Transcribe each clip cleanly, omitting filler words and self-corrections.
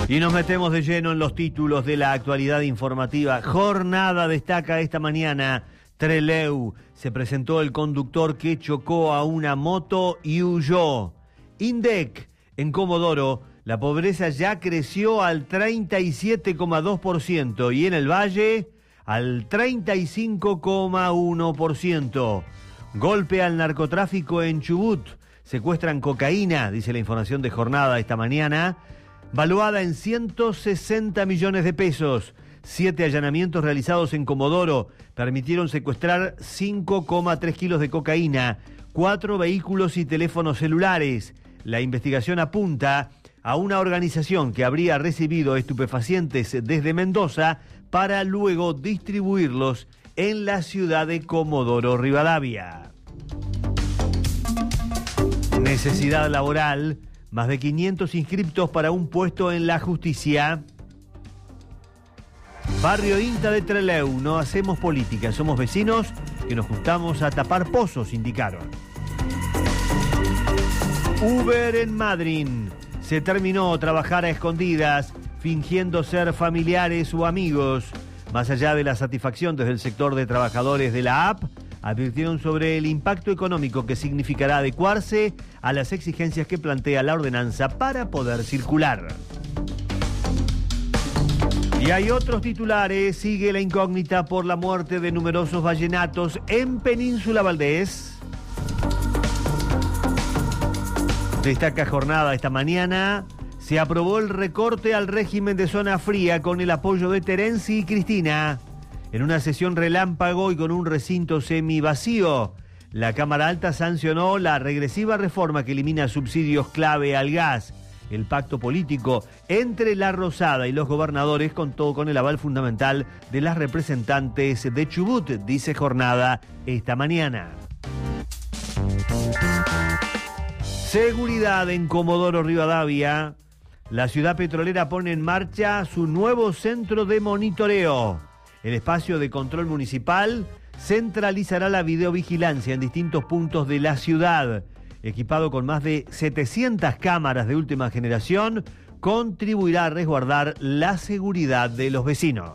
Y nos metemos de lleno en los títulos de la actualidad informativa. Jornada destaca esta mañana. Trelew. Se presentó el conductor que chocó a una moto y huyó. INDEC. En Comodoro, la pobreza ya creció al 37,2% y en el Valle al 35,1%. Golpe al narcotráfico en Chubut. Secuestran cocaína, dice la información de Jornada esta mañana, valuada en 160 millones de pesos. 7 allanamientos realizados en Comodoro permitieron secuestrar 5,3 kilos de cocaína, 4 vehículos y teléfonos celulares. La investigación apunta a una organización que habría recibido estupefacientes desde Mendoza para luego distribuirlos en la ciudad de Comodoro Rivadavia. Necesidad laboral. Más de 500 inscriptos para un puesto en la justicia. Barrio INTA de Trelew. No hacemos política, somos vecinos que nos juntamos a tapar pozos, indicaron. Uber en Madryn. Se terminó trabajar a escondidas, fingiendo ser familiares o amigos. Más allá de la satisfacción desde el sector de trabajadores de la app, advirtieron sobre el impacto económico que significará adecuarse a las exigencias que plantea la ordenanza para poder circular. Y hay otros titulares. Sigue la incógnita por la muerte de numerosos vallenatos en Península Valdés. Destaca Jornada esta mañana. Se aprobó el recorte al régimen de zona fría con el apoyo de Terenci y Cristina. En una sesión relámpago y con un recinto semivacío, la Cámara Alta sancionó la regresiva reforma que elimina subsidios clave al gas. El pacto político entre la Rosada y los gobernadores contó con el aval fundamental de las representantes de Chubut, dice Jornada esta mañana. Seguridad en Comodoro Rivadavia. La ciudad petrolera pone en marcha su nuevo centro de monitoreo. El espacio de control municipal centralizará la videovigilancia en distintos puntos de la ciudad. Equipado con más de 700 cámaras de última generación, contribuirá a resguardar la seguridad de los vecinos.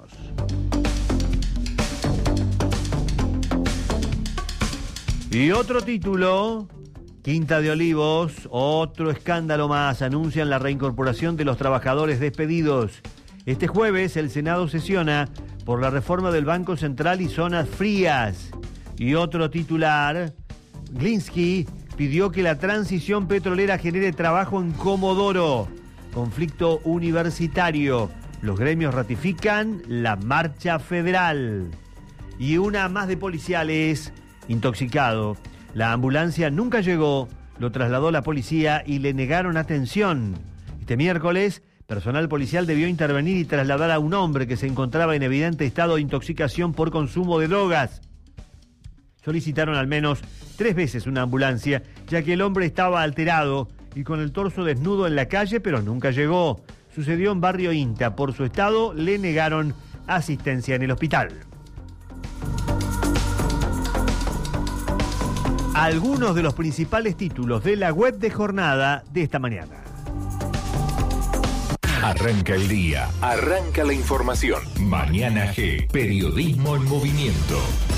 Y otro título, Quinta de Olivos, otro escándalo más. Anuncian la reincorporación de los trabajadores despedidos. Este jueves el Senado sesiona por la reforma del Banco Central y zonas frías. Y otro titular, Glinsky pidió que la transición petrolera genere trabajo en Comodoro. Conflicto universitario. Los gremios ratifican la marcha federal. Y una más de policiales, intoxicado. La ambulancia nunca llegó, lo trasladó la policía y le negaron atención. Este miércoles, personal policial debió intervenir y trasladar a un hombre que se encontraba en evidente estado de intoxicación por consumo de drogas. Solicitaron al menos 3 veces una ambulancia, ya que el hombre estaba alterado y con el torso desnudo en la calle, pero nunca llegó. Sucedió en Barrio INTA. Por su estado, le negaron asistencia en el hospital. Algunos de los principales títulos de la web de Jornada de esta mañana. Arranca el día, arranca la información. Mañana G, periodismo en movimiento.